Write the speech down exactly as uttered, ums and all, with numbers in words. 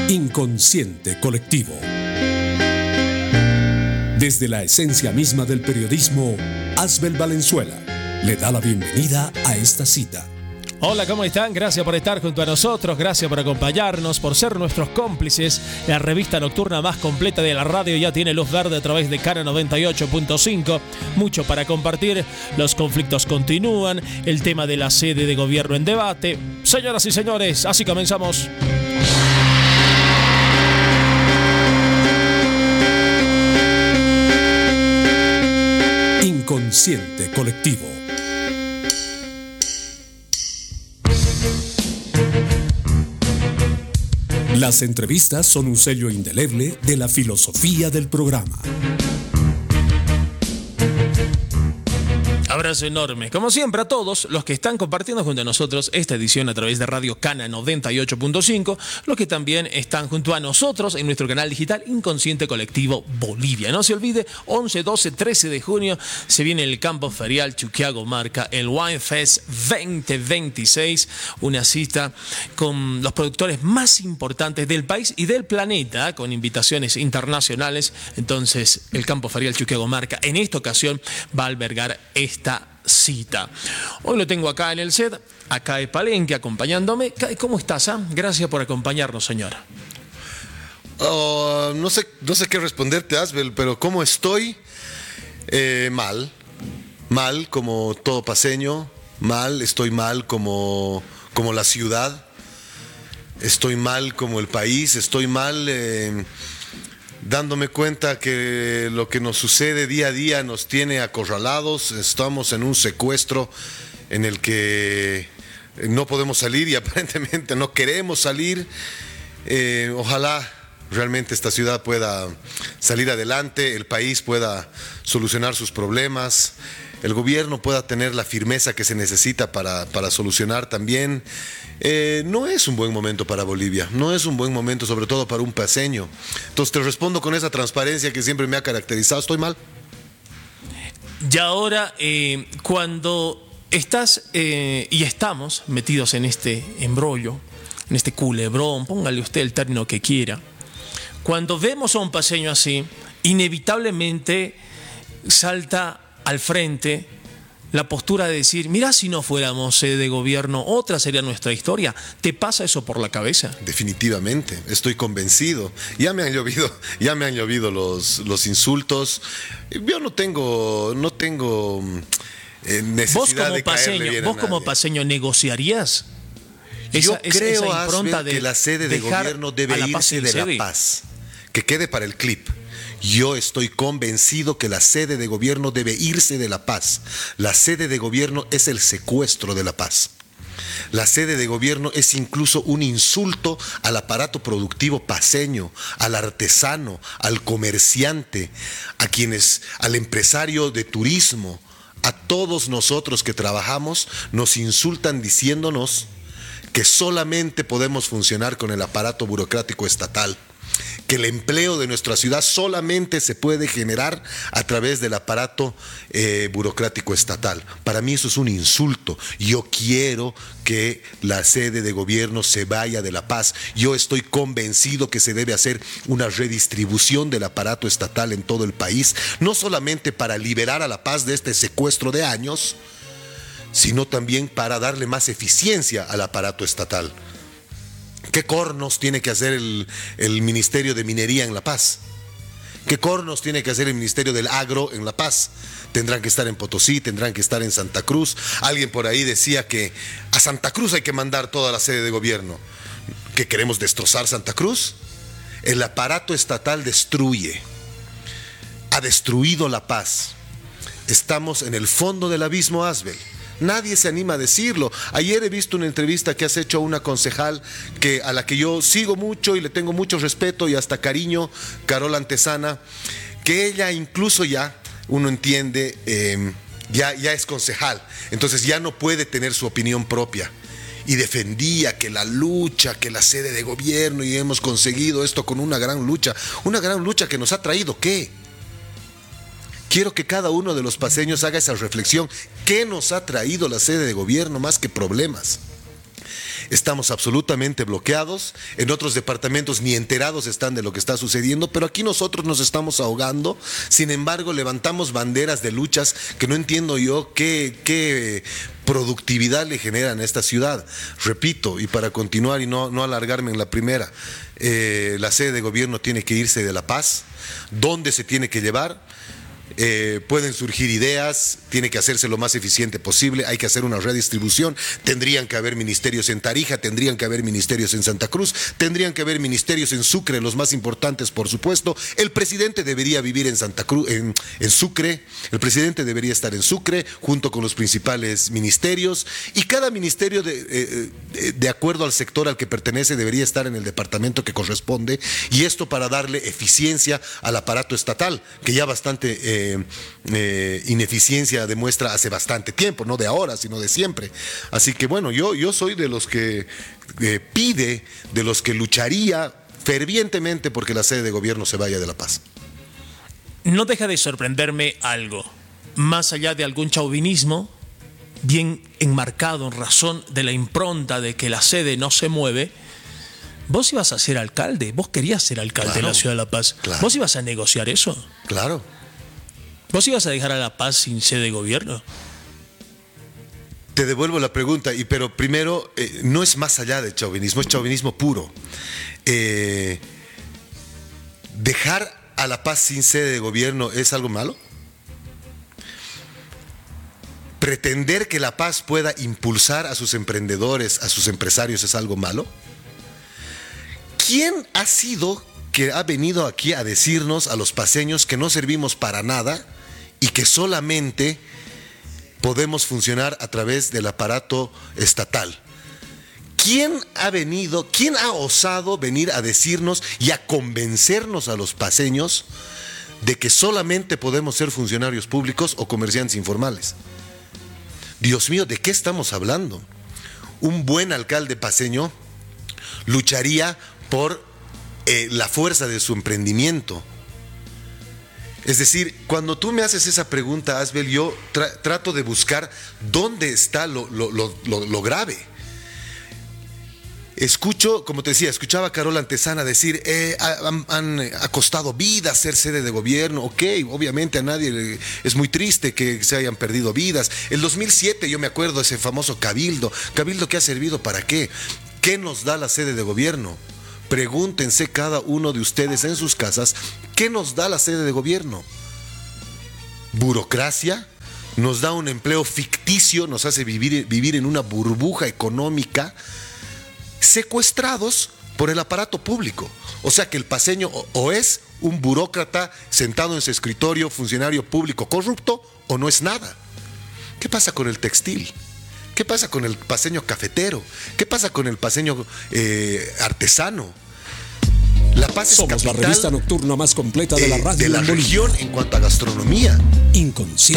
Inconsciente colectivo. Desde la esencia misma del periodismo, Asbel Valenzuela le da la bienvenida a esta cita. Hola, ¿cómo están? Gracias por estar junto a nosotros, gracias por acompañarnos, por ser nuestros cómplices. La revista nocturna más completa de la radio ya tiene luz verde a través de Cana noventa y ocho punto cinco. Mucho para compartir, los conflictos continúan, el tema de la sede de gobierno en debate. Señoras y señores, así comenzamos. Inconsciente colectivo. Las entrevistas son un sello indeleble de la filosofía del programa. Abrazo enorme, como siempre, a todos los que están compartiendo junto a nosotros esta edición a través de Radio Cana noventa y ocho punto cinco, los que también están junto a nosotros en nuestro canal digital Inconsciente Colectivo Bolivia. No se olvide, once, doce, trece de junio se viene el campo ferial Chuquiago Marca, el Wine Fest veinte veintiséis, una cita con los productores más importantes del país y del planeta, con invitaciones internacionales. Entonces, el campo ferial Chuquiago Marca en esta ocasión va a albergar esta cita. Hoy lo tengo acá en el set, acá de Palenque, acompañándome. ¿Cómo estás? Ah? Gracias por acompañarnos, señora. Oh, no sé, no sé qué responderte, Asbel, pero ¿cómo estoy? Eh, mal. Mal como todo paceño. Mal, estoy mal como, como la ciudad. Estoy mal como el país. Estoy mal eh, dándome cuenta que lo que nos sucede día a día nos tiene acorralados. Estamos en un secuestro en el que no podemos salir y aparentemente no queremos salir. Eh, ojalá realmente esta ciudad pueda salir adelante, el país pueda solucionar sus problemas, el gobierno pueda tener la firmeza que se necesita para, para solucionar también. Eh, no es un buen momento para Bolivia, no es un buen momento sobre todo para un paceño. Entonces te respondo con esa transparencia que siempre me ha caracterizado. Estoy mal. Y ahora, eh, cuando estás eh, y estamos metidos en este embrollo, en este culebrón, póngale usted el término que quiera, cuando vemos a un paceño así, inevitablemente salta al frente la postura de decir, mira, si no fuéramos sede de gobierno, otra sería nuestra historia. ¿Te pasa eso por la cabeza? Definitivamente, estoy convencido. Ya me han llovido, ya me han llovido los, los insultos. Yo no tengo, no tengo eh, necesidad vos como de paceño, caerle bien vos a como nadie. paceño negociarías. Yo esa, creo, esa impronta Asbel, de que la sede de gobierno debe irse de La Paz. Que quede para el clip. Yo estoy convencido que la sede de gobierno debe irse de La Paz. La sede de gobierno es el secuestro de La Paz. La sede de gobierno es incluso un insulto al aparato productivo paceño, al artesano, al comerciante, a quienes, al empresario de turismo, a todos nosotros que trabajamos, nos insultan diciéndonos que solamente podemos funcionar con el aparato burocrático estatal, que el empleo de nuestra ciudad solamente se puede generar a través del aparato eh, burocrático estatal. Para mí eso es un insulto. Yo quiero que la sede de gobierno se vaya de La Paz. Yo estoy convencido que se debe hacer una redistribución del aparato estatal en todo el país, no solamente para liberar a La Paz de este secuestro de años, sino también para darle más eficiencia al aparato estatal. ¿Qué cornos tiene que hacer el, el Ministerio de Minería en La Paz? ¿Qué cornos tiene que hacer el Ministerio del Agro en La Paz? Tendrán que estar en Potosí, tendrán que estar en Santa Cruz. Alguien por ahí decía que a Santa Cruz hay que mandar toda la sede de gobierno. ¿Qué queremos destrozar Santa Cruz? El aparato estatal destruye. Ha destruido La Paz. Estamos en el fondo del abismo, Asbel. Nadie se anima a decirlo. Ayer he visto una entrevista que has hecho a una concejal que, a la que yo sigo mucho y le tengo mucho respeto y hasta cariño, Carol Antesana, que ella incluso ya, uno entiende, eh, ya, ya es concejal, entonces ya no puede tener su opinión propia. Y defendía que la lucha, que la sede de gobierno, y hemos conseguido esto con una gran lucha, una gran lucha que nos ha traído, ¿qué? Quiero que cada uno de los paceños haga esa reflexión. ¿Qué nos ha traído la sede de gobierno más que problemas? estamos absolutamente bloqueados, en otros departamentos ni enterados están de lo que está sucediendo, pero aquí nosotros nos estamos ahogando. Sin embargo, levantamos banderas de luchas que no entiendo yo qué, qué productividad le generan a esta ciudad. Repito, y para continuar y no, no alargarme en la primera, eh, la sede de gobierno tiene que irse de La Paz. ¿Dónde se tiene que llevar? Eh, pueden surgir ideas, tiene que hacerse lo más eficiente posible, hay que hacer una redistribución, tendrían que haber ministerios en Tarija, tendrían que haber ministerios en Santa Cruz, tendrían que haber ministerios en Sucre, los más importantes por supuesto. El presidente debería vivir en Santa Cruz, en, en Sucre, el presidente debería estar en Sucre junto con los principales ministerios, y cada ministerio de, eh, de, de acuerdo al sector al que pertenece debería estar en el departamento que corresponde, y esto para darle eficiencia al aparato estatal, que ya bastante eh, Eh, eh, ineficiencia demuestra hace bastante tiempo, no de ahora, sino de siempre. Así que bueno, yo, yo soy de los que eh, pide, de los que lucharía fervientemente porque la sede de gobierno se vaya de La Paz. No deja de sorprenderme algo, más allá de algún chauvinismo bien enmarcado en razón de la impronta de que la sede no se mueve. Vos ibas a ser alcalde, vos querías ser alcalde claro, de la ciudad de La Paz, claro. Vos ibas a negociar eso. Claro. ¿Vos ibas a dejar a La Paz sin sede de gobierno? Te devuelvo la pregunta, y pero primero, eh, no es más allá del chauvinismo, es chauvinismo puro. Eh, ¿Dejar a La Paz sin sede de gobierno es algo malo? ¿Pretender que La Paz pueda impulsar a sus emprendedores, a sus empresarios es algo malo? ¿Quién ha sido que ha venido aquí a decirnos a los paceños que no servimos para nada y que solamente podemos funcionar a través del aparato estatal? ¿Quién ha venido, quién ha osado venir a decirnos y a convencernos a los paceños de que solamente podemos ser funcionarios públicos o comerciantes informales? Dios mío, ¿de qué estamos hablando? Un buen alcalde paceño lucharía por eh, la fuerza de su emprendimiento. Es decir, cuando tú me haces esa pregunta, Asbel, yo tra- trato de buscar dónde está lo, lo, lo, lo, lo grave. Escucho, como te decía, escuchaba a Carola Antesana decir, eh, han, han ha costado vidas ser sede de gobierno. Ok, obviamente a nadie le, es muy triste que se hayan perdido vidas. El dos mil siete, yo me acuerdo, ese famoso cabildo. ¿Cabildo qué ha servido para qué? ¿Qué nos da la sede de gobierno? Pregúntense cada uno de ustedes en sus casas, ¿qué nos da la sede de gobierno? ¿Burocracia? ¿Nos da un empleo ficticio? ¿Nos hace vivir, vivir en una burbuja económica? Secuestrados por el aparato público. O sea que el paceño o, o es un burócrata sentado en su escritorio, funcionario público corrupto, o no es nada. ¿Qué pasa con el textil? ¿Qué pasa con el paceño cafetero? ¿Qué pasa con el paceño eh, artesano? La Paz es Somos capital la revista nocturna más completa de la radio de la en Bolivia. región en cuanto a gastronomía. Inconsciente.